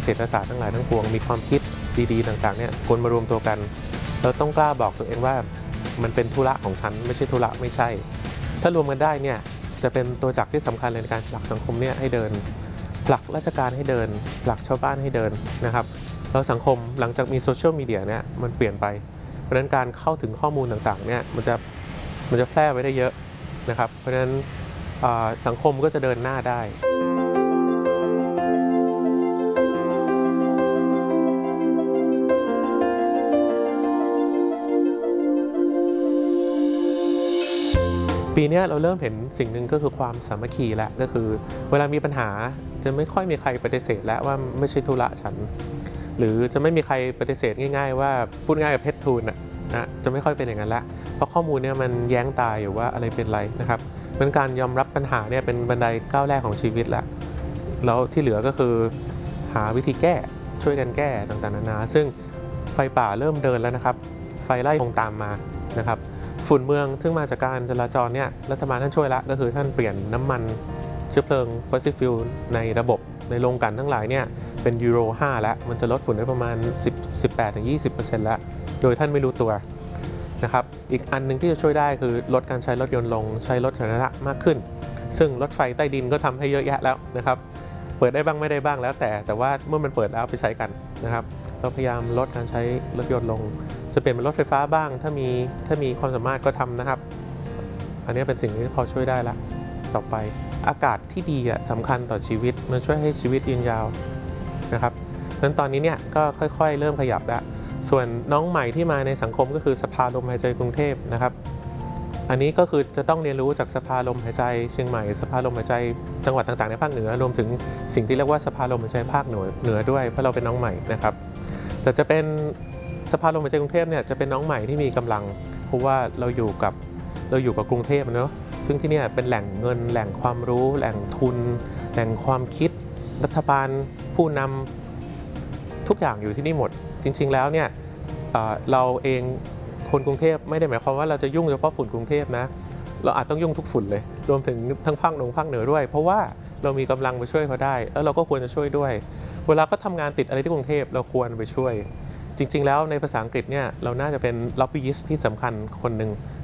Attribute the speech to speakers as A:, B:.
A: เศรษฐศาสตร์ทั้งหลายทั้งปวงมีความคิดดีๆต่างๆเนี่ยคนมารวมตัวกันเราต้องกล้าบอกตัวเองว่ามันเป็นธุระของฉันไม่ใช่ธุระไม่ใช่ถ้ารวมกันได้เนี่ยจะเป็นตัวจักรที่สำคัญในการผลักสังคมเนี่ยให้เดินผลักราชการให้เดินผลักชาวบ้านให้เดินนะครับแล้วสังคมหลังจากมีโซเชียลมีเดียเนี่ยมันเปลี่ยนไปเพราะฉะนั้นการเข้าถึงข้อมูลต่างๆเนี่ยมันจะแพร่ไว้ได้เยอะนะครับเพราะฉะนั้นสังคมก็จะเดินหน้าได้ปีนี้เราเริ่มเห็นสิ่งหนึ่งก็คือความสามัคคีแล้วก็คือเวลามีปัญหาจะไม่ค่อยมีใครปฏิเสธแล้วว่าไม่ใช่ธุระฉันหรือจะไม่มีใครปฏิเสธง่ายๆว่าพูดง่ายกับเพชรทูลนะจะไม่ค่อยเป็นอย่างนั้นละเพราะข้อมูลเนี่ยมันแย้งตายอยู่ว่าอะไรเป็นไรนะครับเป็นการยอมรับปัญหาเนี่ยเป็นบันไดก้าวแรกของชีวิตแล้วที่เหลือก็คือหาวิธีแก้ช่วยกันแก้ต่างๆนานาซึ่งไฟป่าเริ่มเดินแล้วนะครับไฟไล่คงตามมานะครับฝุ่นเมืองซึ่งมาจากการจราจรเนี่ยรัฐบาลท่านช่วยละก็คือท่านเปลี่ยนน้ำมันเชื้อเพลิงฟอสซิลฟิวในระบบในโรงกลั่นทั้งหลายเนี่ยเป็นยูโร 5แล้วมันจะลดฝุ่นได้ประมาณ 18-20% แล้วโดยท่านไม่รู้ตัวนะครับอีกอันนึงที่จะช่วยได้คือลดการใช้รถยนต์ลงใช้รถสาธารณะมากขึ้นซึ่งรถไฟใต้ดินก็ทำให้เยอะแยะแล้วนะครับเปิดได้บ้างไม่ได้บ้างแล้วแต่ว่าเมื่อมันเปิดแล้วไปใช้กันนะครับเราพยายามลดการใช้รถยนต์ลงจะเปลี่ยนเป็นรถไฟฟ้าบ้างถ้ามีความสามารถก็ทำนะครับอันนี้เป็นสิ่งที่พอช่วยได้ละต่อไปอากาศที่ดีสำคัญต่อชีวิตมันช่วยให้ชีวิตยืนยาวนะครับนั้นตอนนี้เนี่ยก็ค่อยๆเริ่มขยับแล้วส่วนน้องใหม่ที่มาในสังคมก็คือสภาลมหายใจกรุงเทพนะครับอันนี้ก็คือจะต้องเรียนรู้จากสภาลมหายใจเชียงใหม่สภาลมหายใจจังหวัดต่างๆในภาคเหนือรวมถึงสิ่งที่เรียกว่าสภาลมหายใจภาคเหนือด้วยเพราะเราเป็นน้องใหม่นะครับแต่จะเป็นสภาลมหายใจกรุงเทพเนี่ยจะเป็นน้องใหม่ที่มีกำลังเพราะว่าเราอยู่กับกรุงเทพเนาะซึ่งที่นี่เป็นแหล่งเงินแหล่งความรู้แหล่งทุนแหล่งความคิดรัฐบาลผู้นำทุกอย่างอยู่ที่นี่หมดจริงๆแล้วเนี่ยเราเองคนกรุงเทพไม่ได้หมายความว่าเราจะยุ่งเฉพาะฝุ่นกรุงเทพนะเราอาจต้องยุ่งทุกฝุ่นเลยรวมถึงทั้งภาคเหนือด้วยเพราะว่าเรามีกำลังไปช่วยเขาได้แล้วเราก็ควรจะช่วยด้วยเวลาเขาทำงานติดอะไรที่กรุงเทพเราควรไปช่วยจริงๆแล้วในภาษาอังกฤษเนี่ยเราน่าจะเป็น lobbyist ที่สำคัญคนหนึ่ง